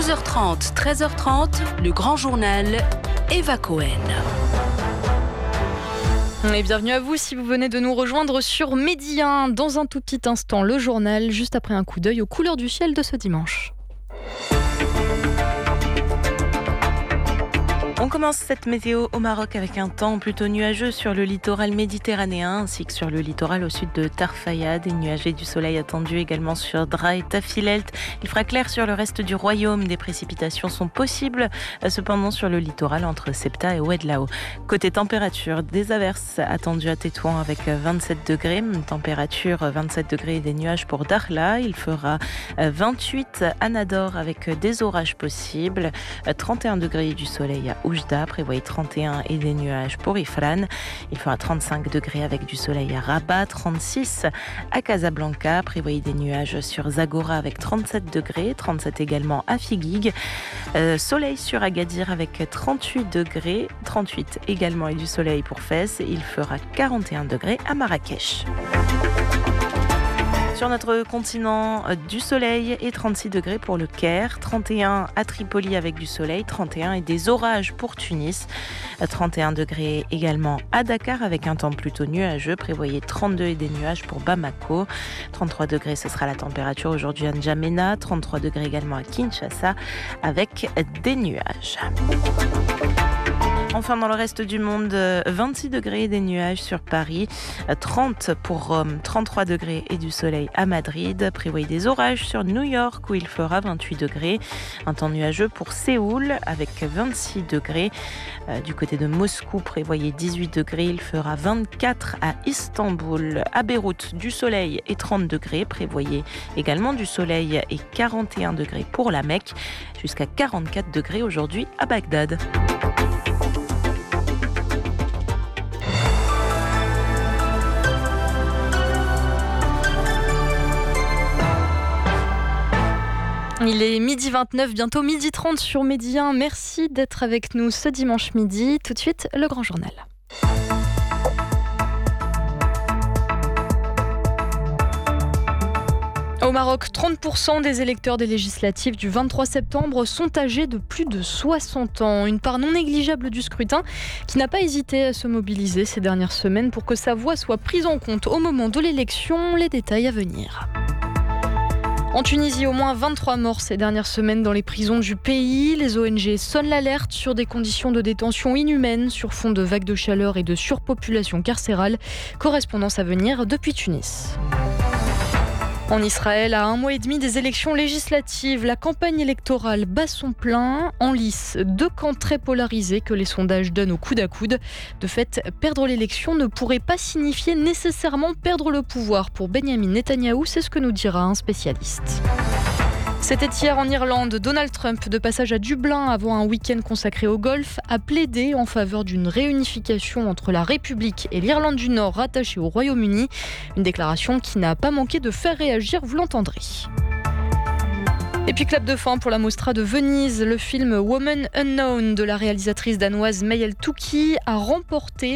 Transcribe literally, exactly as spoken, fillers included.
douze heures trente, treize heures trente, le grand journal, Eva Cohen. Et bienvenue à vous si vous venez de nous rejoindre sur Midi un. Dans un tout petit instant, le journal, juste après un coup d'œil aux couleurs du ciel de ce dimanche. On commence cette météo au Maroc avec un temps plutôt nuageux sur le littoral méditerranéen ainsi que sur le littoral au sud de Tarfaya. Des nuages et du soleil attendus également sur Dra et Tafilelt. Il fera clair sur le reste du royaume. Des précipitations sont possibles cependant sur le littoral entre Ceuta et Oued-Lao. Côté température, des averses attendues à Tétouan avec vingt-sept degrés. Température vingt-sept degrés et des nuages pour Dakhla. Il fera vingt-huit à Nador avec des orages possibles. trente et un degrés et du soleil à Oujda, prévoyez trente et un et des nuages pour Ifran. Il fera trente-cinq degrés avec du soleil à Rabat, trente-six à Casablanca, prévoyez des nuages sur Zagora avec trente-sept degrés, trente-sept également à Figuig. Euh, soleil sur Agadir avec trente-huit degrés, trente-huit également et du soleil pour Fès. Il fera quarante et un degrés à Marrakech. Sur notre continent, du soleil et trente-six degrés pour le Caire, trente et un à Tripoli avec du soleil, trente et un et des orages pour Tunis, trente et un degrés également à Dakar avec un temps plutôt nuageux, prévoyez trente-deux et des nuages pour Bamako, trente-trois degrés ce sera la température aujourd'hui à N'Djamena, trente-trois degrés également à Kinshasa avec des nuages. Enfin, dans le reste du monde, vingt-six degrés et des nuages sur Paris, trente pour Rome, trente-trois degrés et du soleil à Madrid. Prévoyez des orages sur New York où il fera vingt-huit degrés. Un temps nuageux pour Séoul avec vingt-six degrés. Euh, du côté de Moscou, prévoyez dix-huit degrés. Il fera vingt-quatre à Istanbul. À Beyrouth, du soleil et trente degrés. Prévoyez également du soleil et quarante et un degrés pour la Mecque. Jusqu'à quarante-quatre degrés aujourd'hui à Bagdad. Il est midi vingt-neuf, bientôt midi trente sur Midi un. Merci d'être avec nous ce dimanche midi. Tout de suite, le grand journal. Au Maroc, trente pour cent des électeurs des législatives du vingt-trois septembre sont âgés de plus de soixante ans. Une part non négligeable du scrutin qui n'a pas hésité à se mobiliser ces dernières semaines pour que sa voix soit prise en compte au moment de l'élection. Les détails à venir. En Tunisie, au moins vingt-trois morts ces dernières semaines dans les prisons du pays. Les O N G sonnent l'alerte sur des conditions de détention inhumaines sur fond de vagues de chaleur et de surpopulation carcérale. Correspondance à venir depuis Tunis. En Israël, à un mois et demi des élections législatives, la campagne électorale bat son plein. En lice, deux camps très polarisés que les sondages donnent au coude à coude. De fait, perdre l'élection ne pourrait pas signifier nécessairement perdre le pouvoir pour Benyamin Netanyahou, c'est ce que nous dira un spécialiste. C'était hier en Irlande. Donald Trump, de passage à Dublin avant un week-end consacré au golf, a plaidé en faveur d'une réunification entre la République et l'Irlande du Nord rattachée au Royaume-Uni. Une déclaration qui n'a pas manqué de faire réagir, vous l'entendrez. Et puis clap de fin pour la Mostra de Venise. Le film Woman Unknown de la réalisatrice danoise Mayel Touki a remporté